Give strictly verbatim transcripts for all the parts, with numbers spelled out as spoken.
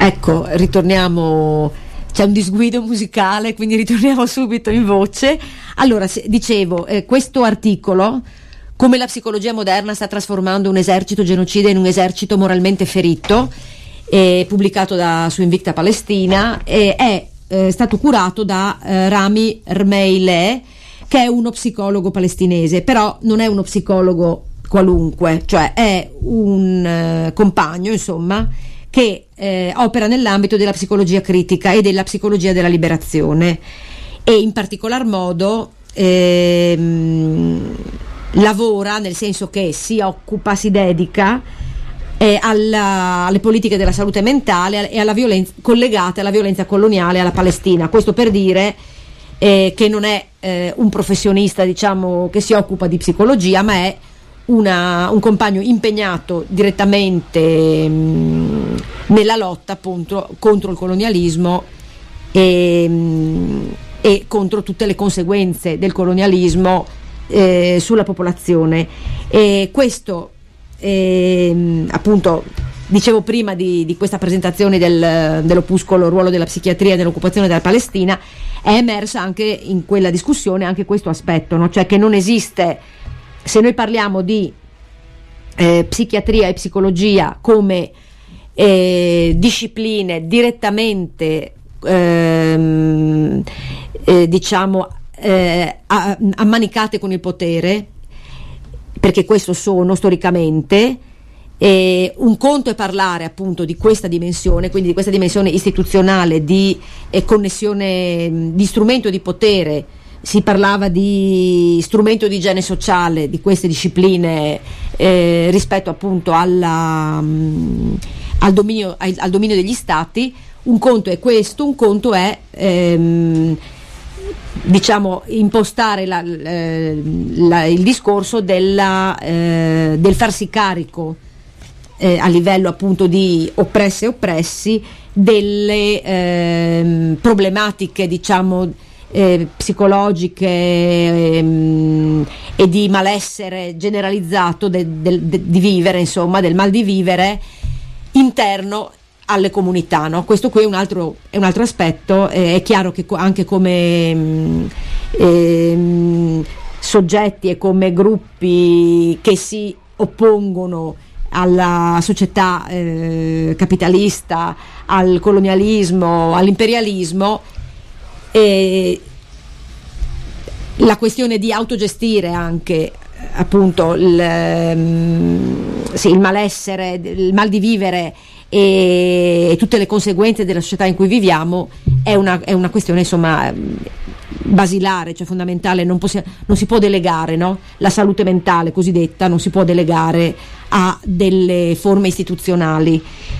Ecco, ritorniamo, c'è un disguido musicale, quindi ritorniamo subito in voce. Allora, se, dicevo, eh, questo articolo, come la psicologia moderna sta trasformando un esercito genocida in un esercito moralmente ferito, eh, pubblicato da, su Invicta Palestina, eh, è eh, stato curato da eh, Rami Rmeileh, che è uno psicologo palestinese, però non è uno psicologo qualunque, cioè è un eh, compagno, insomma, che eh, opera nell'ambito della psicologia critica e della psicologia della liberazione, e in particolar modo ehm, lavora, nel senso che si occupa, si dedica eh, alla, alle politiche della salute mentale e alla violenza, collegate alla violenza coloniale alla Palestina. Questo per dire eh, che non è eh, un professionista, diciamo, che si occupa di psicologia, ma è Una, un compagno impegnato direttamente mh, nella lotta appunto contro il colonialismo e, mh, e contro tutte le conseguenze del colonialismo eh, sulla popolazione. E questo eh, appunto, dicevo prima di, di questa presentazione del, dell'opuscolo Ruolo della psichiatria nell'occupazione della Palestina, è emersa anche in quella discussione anche questo aspetto, no? Cioè che non esiste, se noi parliamo di eh, psichiatria e psicologia come eh, discipline direttamente ehm, eh, diciamo eh, ammanicate con il potere, perché questo sono storicamente, eh, un conto è parlare appunto di questa dimensione, quindi di questa dimensione istituzionale di eh, connessione, di strumento di potere. Si parlava di strumento di igiene sociale di queste discipline eh, rispetto appunto alla, mh, al, dominio, al, al dominio degli stati. Un conto è questo, un conto è ehm, diciamo impostare la, la, il discorso della, eh, del farsi carico eh, a livello appunto di oppresse e oppressi delle eh, problematiche, diciamo, Eh, psicologiche ehm, e di malessere generalizzato de, de, de, di vivere, insomma, del mal di vivere interno alle comunità, no? Questo qui è un altro, è un altro aspetto. Eh, è chiaro che co- anche come mh, ehm, soggetti e come gruppi che si oppongono alla società eh, capitalista, al colonialismo, all'imperialismo, e la questione di autogestire anche appunto il, sì, il malessere, il mal di vivere e, e tutte le conseguenze della società in cui viviamo è una, è una questione, insomma, basilare, cioè fondamentale. Non, possi- non si può delegare, no? La salute mentale cosiddetta non si può delegare a delle forme istituzionali.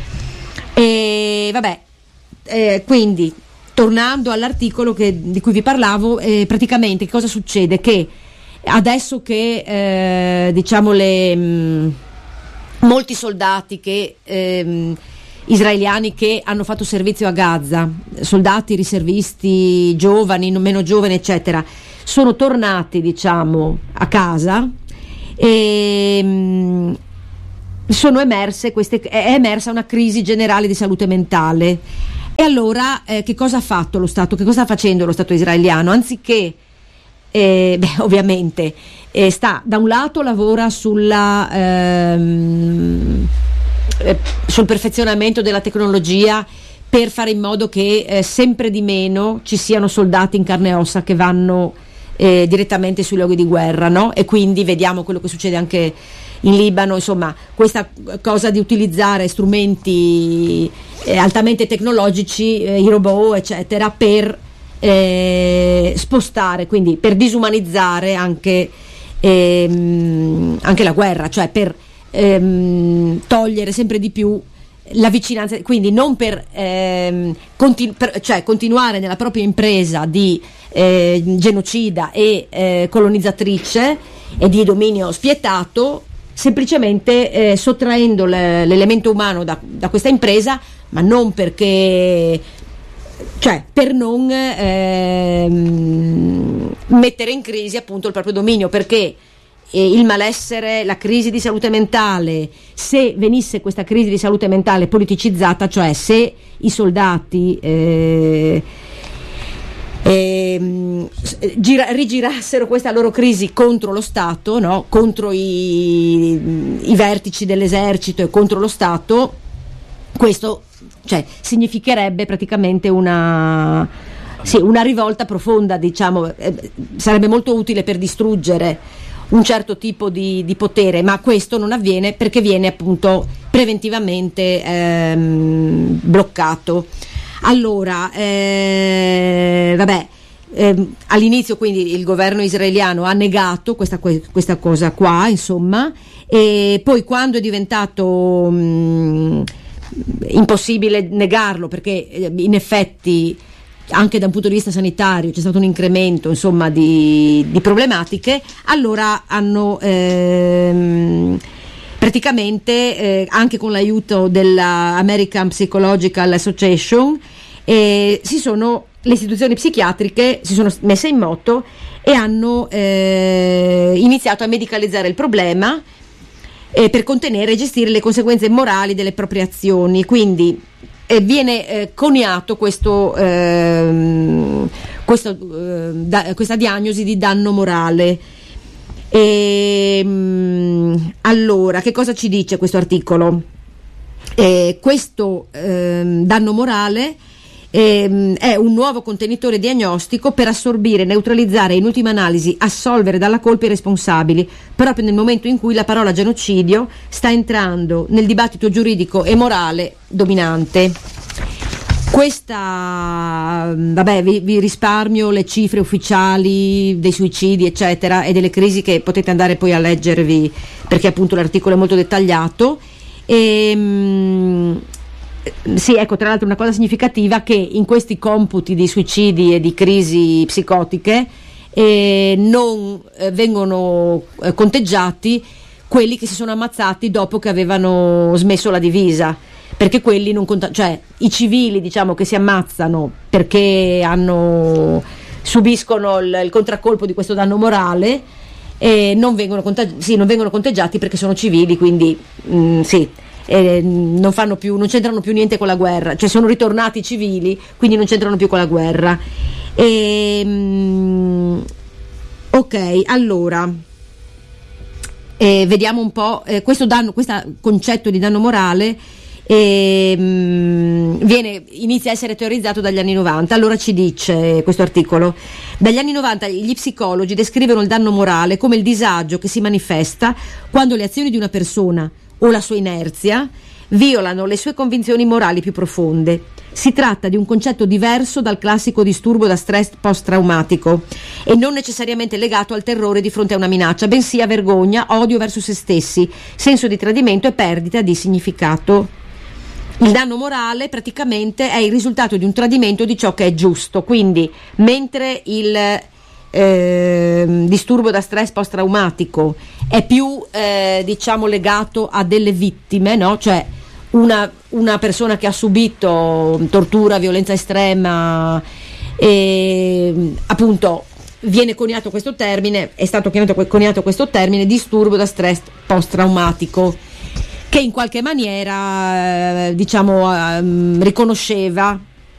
E vabbè, eh, quindi tornando all'articolo che, di cui vi parlavo, eh, praticamente che cosa succede? Che adesso che eh, diciamo le mh, molti soldati che ehm, israeliani che hanno fatto servizio a Gaza, soldati, riservisti, giovani, non meno giovani, eccetera, sono tornati, diciamo, a casa e mh, sono emerse queste, è emersa una crisi generale di salute mentale. E allora eh, che cosa ha fatto lo Stato? Che cosa sta facendo lo Stato israeliano? Anziché, eh, beh, ovviamente, eh, sta da un lato lavora sulla, ehm, eh, sul perfezionamento della tecnologia per fare in modo che eh, sempre di meno ci siano soldati in carne e ossa che vanno eh, direttamente sui luoghi di guerra, no? E quindi vediamo quello che succede anche in Libano, insomma, questa cosa di utilizzare strumenti eh, altamente tecnologici, eh, i robot, eccetera, per eh, spostare, quindi per disumanizzare anche, ehm, anche la guerra, cioè per ehm, togliere sempre di più la vicinanza, quindi non per, ehm, continu- per cioè continuare nella propria impresa di eh, genocida e eh, colonizzatrice e di dominio spietato, semplicemente eh, sottraendo le, l'elemento umano da, da questa impresa, ma non perché, cioè per non ehm, mettere in crisi appunto il proprio dominio, perché eh, il malessere, la crisi di salute mentale, se venisse questa crisi di salute mentale politicizzata, cioè se i soldati eh, eh, gira, rigirassero questa loro crisi contro lo Stato, no? Contro i, i vertici dell'esercito e contro lo Stato, questo, cioè, significherebbe praticamente una, sì, una rivolta profonda, diciamo, eh, sarebbe molto utile per distruggere un certo tipo di, di potere, ma questo non avviene perché viene appunto preventivamente ehm, bloccato. Allora, eh, vabbè, eh, all'inizio quindi il governo israeliano ha negato questa, questa cosa qua, insomma, e poi quando è diventato mh, impossibile negarlo, perché eh, in effetti anche da un punto di vista sanitario c'è stato un incremento, insomma, di, di problematiche, allora hanno ehm, praticamente eh, anche con l'aiuto della American Psychological Association eh, si sono le istituzioni psichiatriche si sono messe in moto e hanno eh, iniziato a medicalizzare il problema eh, per contenere e gestire le conseguenze morali delle proprie azioni. Quindi eh, viene eh, coniato questo, eh, questo, eh, da, questa diagnosi di danno morale. E, mh, allora, che cosa ci dice questo articolo? Eh, questo eh, danno morale eh, è un nuovo contenitore diagnostico per assorbire, neutralizzare e in ultima analisi assolvere dalla colpa i responsabili, proprio nel momento in cui la parola genocidio sta entrando nel dibattito giuridico e morale dominante. Questa, vabbè, vi, vi risparmio le cifre ufficiali dei suicidi, eccetera, e delle crisi che potete andare poi a leggervi, perché appunto l'articolo è molto dettagliato. E, mh, sì, ecco, tra l'altro una cosa significativa che in questi computi di suicidi e di crisi psicotiche eh, non eh, vengono eh, conteggiati quelli che si sono ammazzati dopo che avevano smesso la divisa, perché quelli non conta, cioè i civili, diciamo, che si ammazzano perché hanno subiscono il, il contraccolpo di questo danno morale e non vengono contag- sì, non vengono conteggiati perché sono civili, quindi mh, sì, eh, non fanno più, non c'entrano più niente con la guerra, cioè sono ritornati civili, quindi non c'entrano più con la guerra. E, mh, ok, allora eh, vediamo un po' eh, questo danno, questo concetto di danno morale. E, mh, viene, inizia a essere teorizzato dagli anni novanta. Allora ci dice questo articolo: dagli anni novanta gli psicologi descrivono il danno morale come il disagio che si manifesta quando le azioni di una persona o la sua inerzia violano le sue convinzioni morali più profonde. Si tratta di un concetto diverso dal classico disturbo da stress post-traumatico e non necessariamente legato al terrore di fronte a una minaccia, bensì a vergogna, odio verso se stessi, senso di tradimento e perdita di significato. Il danno morale praticamente è il risultato di un tradimento di ciò che è giusto, quindi mentre il eh, disturbo da stress post-traumatico è più eh, diciamo legato a delle vittime, no? Cioè una, una persona che ha subito tortura, violenza estrema, e appunto viene coniato questo termine, è stato chiamato, coniato questo termine disturbo da stress post-traumatico, che in qualche maniera eh, diciamo eh, riconosceva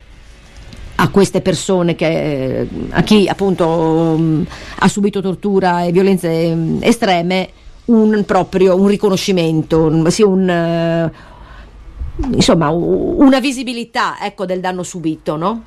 a queste persone, che a chi appunto um, ha subito tortura e violenze um, estreme, un proprio un riconoscimento, un, sì, un uh, insomma un, una visibilità, ecco, del danno subito, no?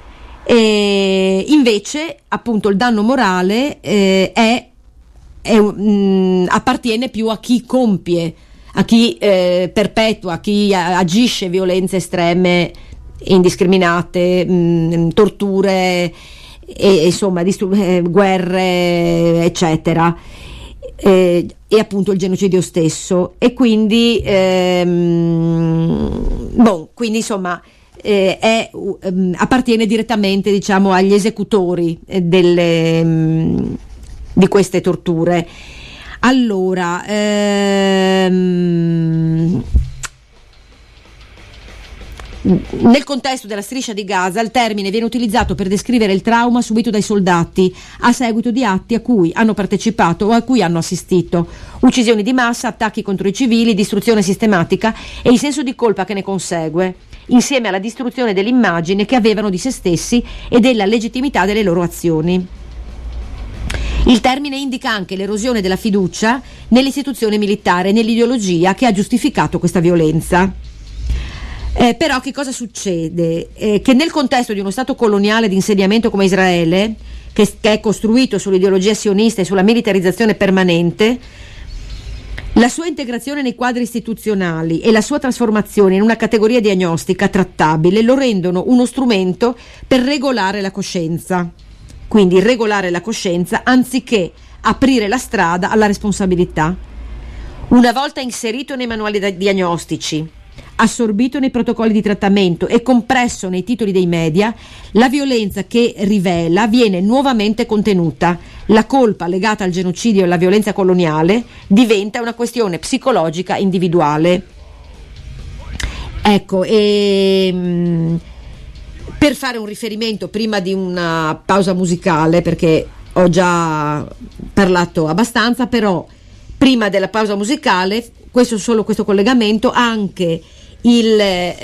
E invece appunto il danno morale eh, è, è um, appartiene più a chi compie, a chi eh, perpetua, a chi agisce violenze estreme, indiscriminate, mh, torture, e, insomma distru- eh, guerre, eccetera, eh, e appunto il genocidio stesso. E quindi ehm, bon, quindi insomma eh, è, um, appartiene direttamente, diciamo, agli esecutori eh, delle, mh, di queste torture. Allora, ehm, Nel contesto della striscia di Gaza il termine viene utilizzato per descrivere il trauma subito dai soldati a seguito di atti a cui hanno partecipato o a cui hanno assistito, uccisioni di massa, attacchi contro i civili, distruzione sistematica e il senso di colpa che ne consegue, insieme alla distruzione dell'immagine che avevano di se stessi e della legittimità delle loro azioni. Il termine indica anche l'erosione della fiducia nell'istituzione militare e nell'ideologia che ha giustificato questa violenza. Eh, però che cosa succede? Eh, che nel contesto di uno stato coloniale di insediamento come Israele, che, che è costruito sull'ideologia sionista e sulla militarizzazione permanente, la sua integrazione nei quadri istituzionali e la sua trasformazione in una categoria diagnostica trattabile lo rendono uno strumento per regolare la coscienza. Quindi regolare la coscienza anziché aprire la strada alla responsabilità. Una volta inserito nei manuali diagnostici, assorbito nei protocolli di trattamento e compresso nei titoli dei media, la violenza che rivela viene nuovamente contenuta. La colpa legata al genocidio e alla violenza coloniale diventa una questione psicologica individuale. Ecco, e per fare un riferimento prima di una pausa musicale, perché ho già parlato abbastanza, però prima della pausa musicale, questo solo questo collegamento, anche il,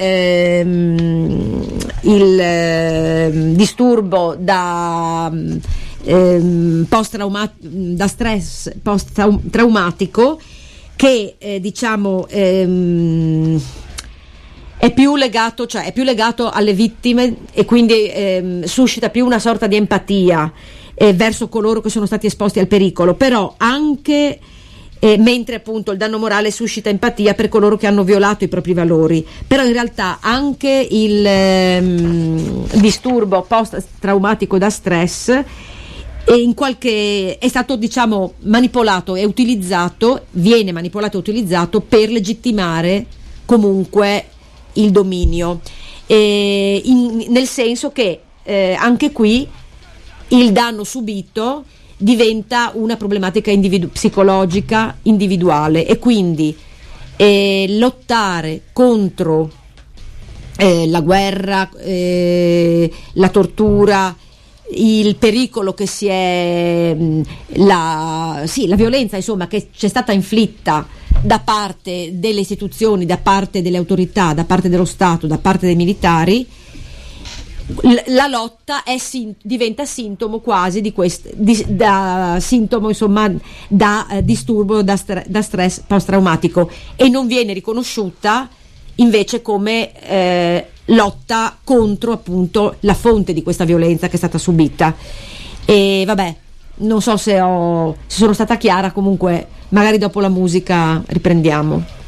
ehm, il ehm, disturbo da ehm, post trauma, da stress post traumatico che eh, diciamo ehm, è più legato, cioè è più legato alle vittime e quindi ehm, suscita più una sorta di empatia eh, verso coloro che sono stati esposti al pericolo, però anche Eh, mentre appunto il danno morale suscita empatia per coloro che hanno violato i propri valori, però in realtà anche il ehm, disturbo post traumatico da stress e in qualche è stato diciamo manipolato e utilizzato, viene manipolato e utilizzato per legittimare comunque il dominio, e in, nel senso che eh, anche qui il danno subito diventa una problematica individu- psicologica individuale e quindi eh, lottare contro eh, la guerra, eh, la tortura, il pericolo che si è la, sì, la violenza insomma che c'è stata inflitta da parte delle istituzioni, da parte delle autorità, da parte dello Stato, da parte dei militari. La lotta è sin- diventa sintomo quasi di questo, di, da sintomo insomma da eh, disturbo da, stre- da stress post-traumatico, e non viene riconosciuta invece come eh, lotta contro appunto la fonte di questa violenza che è stata subita. E vabbè, non so se, ho, se sono stata chiara, comunque magari dopo la musica riprendiamo.